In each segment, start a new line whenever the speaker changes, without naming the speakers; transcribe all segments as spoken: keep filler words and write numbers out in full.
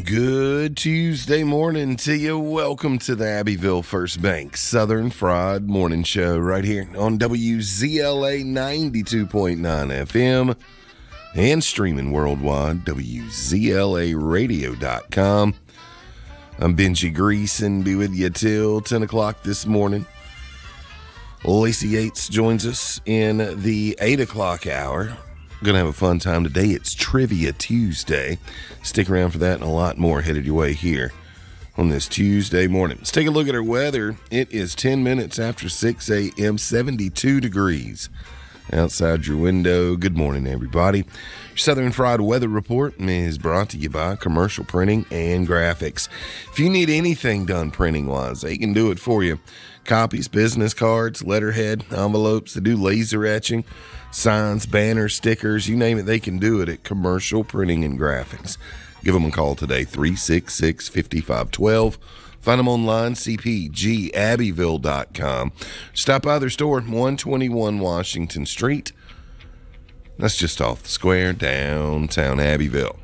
Good Tuesday morning to you. Welcome to the Abbeville First Bank Southern Fried Morning Show right here on W Z L A ninety-two point nine F M and streaming worldwide, W Z L A radio dot com. I'm Benji Greason, be with you till ten o'clock this morning. Lacey Yates joins us in the eight o'clock hour. Gonna have a fun time today. It's Trivia Tuesday. Stick around for that and a lot more headed your way here on this Tuesday morning. Let's take a look at our weather. It is ten minutes after six a.m., seventy-two degrees outside your window. Good morning, everybody. Your Southern Fried Weather Report is brought to you by Commercial Printing and Graphics. If you need anything done printing-wise, they can do it for you. Copies, business cards, letterhead, envelopes, they do laser etching, signs, banners, stickers, you name it, they can do it at Commercial Printing and Graphics. Give them a call today, three six six, five five one two. Find them online, c p g abbeville dot com. Stop by their store, one twenty-one Washington Street. That's just off the square, downtown Abbeville.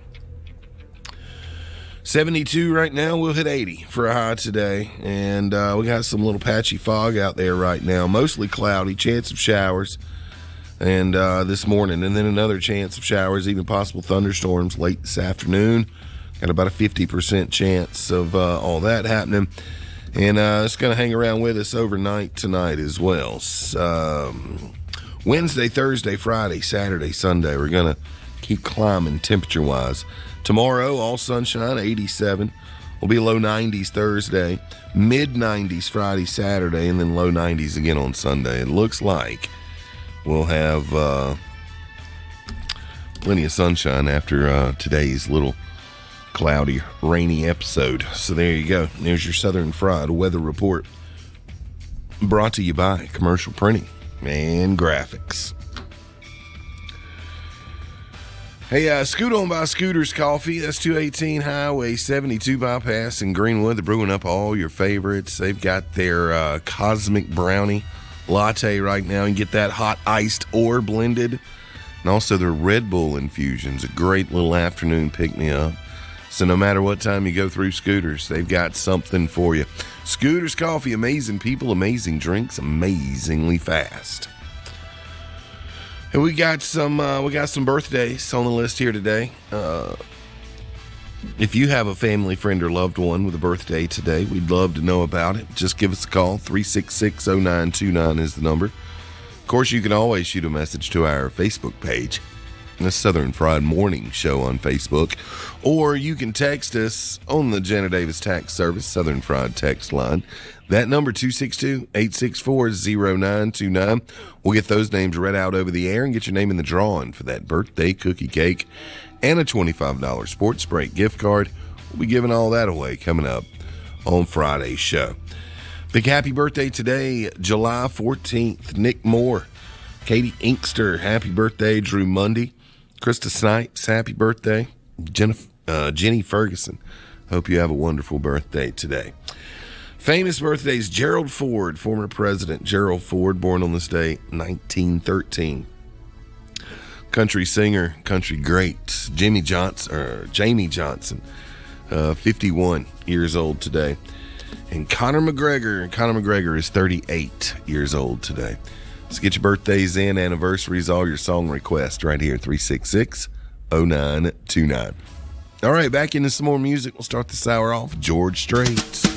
seventy-two right now. We'll hit eighty for a high today. And uh, we got some little patchy fog out there right now. Mostly cloudy, chance of showers and uh, this morning. And then another chance of showers, even possible thunderstorms late this afternoon. Got about a fifty percent chance of uh, all that happening. And uh, it's going to hang around with us overnight tonight as well. Um, Wednesday, Thursday, Friday, Saturday, Sunday, we're going to keep climbing temperature-wise. Tomorrow, all sunshine, eighty-seven. Will be low nineties Thursday, mid nineties Friday, Saturday, and then low nineties again on Sunday. It looks like we'll have uh, plenty of sunshine after uh, today's little cloudy, rainy episode. So there you go. There's your Southern Fried Weather Report, brought to you by Commercial Printing and Graphics. Hey, uh, scoot on by Scooter's Coffee. That's two eighteen Highway seventy-two bypass in Greenwood. They're brewing up all your favorites. They've got their uh, Cosmic Brownie Latte right now. You can get that hot iced or blended. And also their Red Bull infusions. A great little afternoon pick-me-up. So no matter what time you go through Scooter's, they've got something for you. Scooter's Coffee, amazing people, amazing drinks, amazingly fast. And we got some uh, we got some birthdays on the list here today. Uh, if you have a family, friend, or loved one with a birthday today, we'd love to know about it. Just give us a call. three six six, oh nine two nine is the number. Of course, you can always shoot a message to our Facebook page, the Southern Fried Morning Show on Facebook. Or you can text us on the Jenna Davis Tax Service Southern Fried text line. That number, two six two, eight six four, oh nine two nine. We'll get those names read out over the air and get your name in the drawing for that birthday cookie cake and a twenty-five dollars Sports Break gift card. We'll be giving all that away coming up on Friday's show. Big happy birthday today, July fourteenth, Nick Moore, Katie Inkster, happy birthday, Drew Mundy, Krista Snipes, happy birthday, Jennifer, uh, Jenny Ferguson, hope you have a wonderful birthday today. Famous birthdays, Gerald Ford, former president Gerald Ford, born on this day, nineteen thirteen. Country singer, country great, Jimmy Johnson, or Jamie Johnson, uh, fifty-one years old today. And Conor McGregor, Conor McGregor is thirty-eight years old today. So get your birthdays in, anniversaries, all your song requests right here, three six six, oh nine two nine. All right, back into some more music. We'll start this hour off with George Strait.